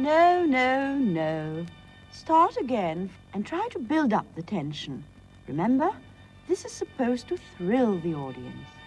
No, no, no. Start again and try to build up the tension. Remember, this is supposed to thrill the audience.